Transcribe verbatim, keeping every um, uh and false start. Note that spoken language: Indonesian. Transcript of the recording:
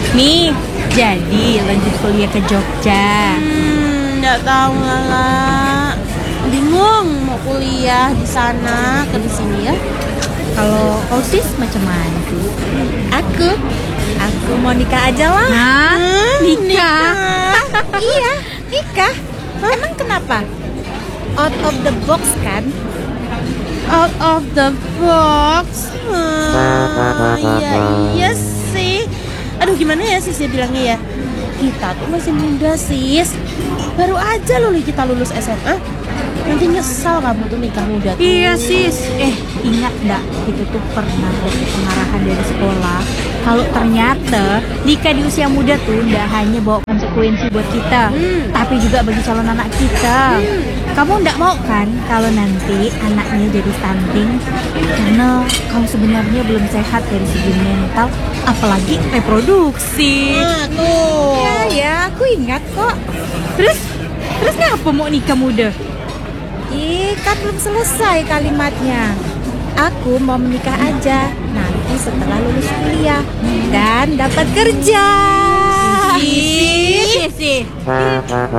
Nih, jadi lanjut kuliah ke Jogja. Hmm, nggak tahu Lala. Bingung mau kuliah di sana ke di sini ya. Kalau kau sis macam mana sih? Aku, aku mau nikah aja lah. Hah? Hmm, Nikah? Iya, nikah. Emang kenapa? Out of the box kan? Out of the box. Hmm, iya iya sih. Aduh gimana ya sis ya bilangnya ya. Kita tuh masih muda sis. Baru aja loh kita lulus S M A. Nanti nyesal kamu tuh nikah muda tuh. Iya sis. Eh, ingat nggak itu tuh pernah dapat pengarahan dari sekolah. Kalau ternyata nikah di usia muda tuh nggak hanya bawa konsekuensi buat kita, Hmm. tapi juga bagi calon anak kita. Hmm. Kamu nggak mau kan kalau nanti anaknya jadi stunting karena kamu sebenarnya belum sehat dari segi mental, apalagi reproduksi. Nah, tuh. Ya ya, aku ingat kok. Terus, terus ngapa mau nikah muda? Ih, kan belum selesai kalimatnya. Aku mau menikah aja nanti setelah lulus kuliah dan dapat kerja. Sih, sih, sih.